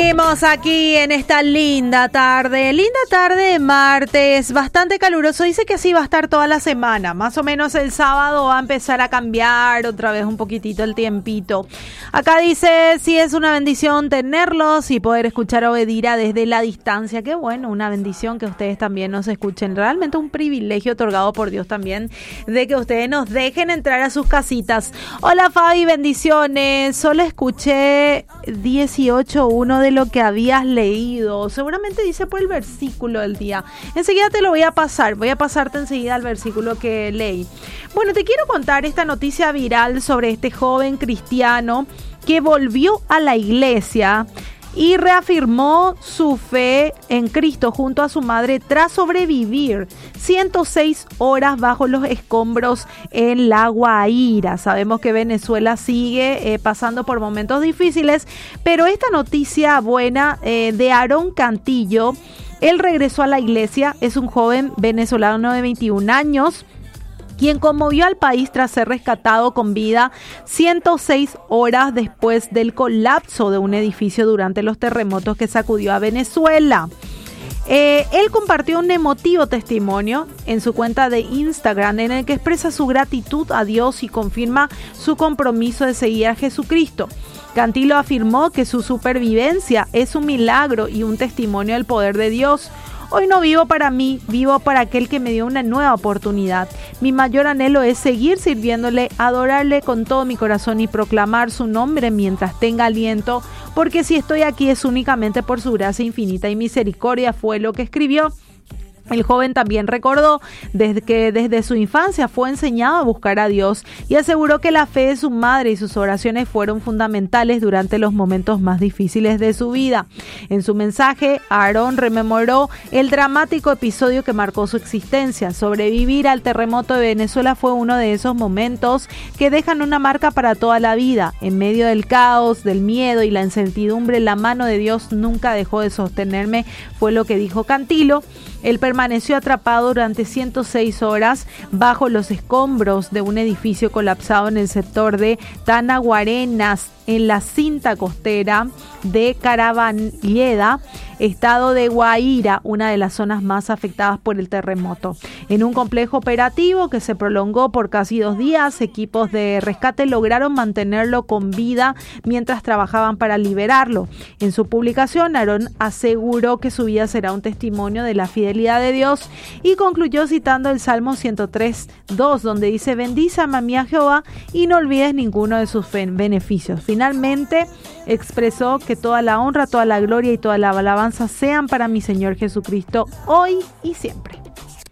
Seguimos aquí en esta linda tarde de martes, bastante caluroso. Dice que así va a estar toda la semana, más o menos el sábado va a empezar a cambiar otra vez un poquitito el tiempito. Acá dice, sí es una bendición tenerlos y poder escuchar a Obedira desde la distancia. Qué bueno, una bendición que ustedes también nos escuchen. Realmente un privilegio otorgado por Dios también de que ustedes nos dejen entrar a sus casitas. Hola Fabi, bendiciones. Solo escuché 18:1 de lo que habías leído. Seguramente dice por el versículo del día. Enseguida te lo voy a pasar. Voy a pasarte enseguida el versículo que leí. Bueno, te quiero contar esta noticia viral sobre este joven cristiano que volvió a la iglesia y reafirmó su fe en Cristo junto a su madre tras sobrevivir 106 horas bajo los escombros en La Guaira. Sabemos que Venezuela sigue pasando por momentos difíciles, pero esta noticia buena de Aarón Cantillo, él regresó a la iglesia, es un joven venezolano de 21 años, quien conmovió al país tras ser rescatado con vida 106 horas después del colapso de un edificio durante los terremotos que sacudió a Venezuela. Él compartió un emotivo testimonio en su cuenta de Instagram en el que expresa su gratitud a Dios y confirma su compromiso de seguir a Jesucristo. Cantillo afirmó que su supervivencia es un milagro y un testimonio del poder de Dios. Hoy no vivo para mí, vivo para aquel que me dio una nueva oportunidad. Mi mayor anhelo es seguir sirviéndole, adorarle con todo mi corazón y proclamar su nombre mientras tenga aliento, porque si estoy aquí es únicamente por su gracia infinita y misericordia, fue lo que escribió. El joven también recordó que desde su infancia fue enseñado a buscar a Dios y aseguró que la fe de su madre y sus oraciones fueron fundamentales durante los momentos más difíciles de su vida. En su mensaje, Aarón rememoró el dramático episodio que marcó su existencia. Sobrevivir al terremoto de Venezuela fue uno de esos momentos que dejan una marca para toda la vida. En medio del caos, del miedo y la incertidumbre, la mano de Dios nunca dejó de sostenerme, fue lo que dijo Cantillo. Él permaneció atrapado durante 106 horas bajo los escombros de un edificio colapsado en el sector de Tanaguarenas, en la cinta costera de Carabanlleda, estado de Guaira, una de las zonas más afectadas por el terremoto. En un complejo operativo que se prolongó por casi 2 días, equipos de rescate lograron mantenerlo con vida mientras trabajaban para liberarlo. En su publicación, Aarón aseguró que su vida será un testimonio de la fidelidad de Dios y concluyó citando el Salmo 103:2, donde dice: bendíceme a mí a Jehová y no olvides ninguno de sus beneficios. Finalmente expresó que toda la honra, toda la gloria y toda la alabanza sean para mi Señor Jesucristo hoy y siempre.